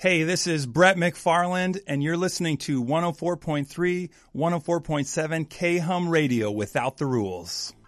Hey, this is Brett McFarland, and you're listening to 104.3, 104.7 K-Hum Radio without the rules.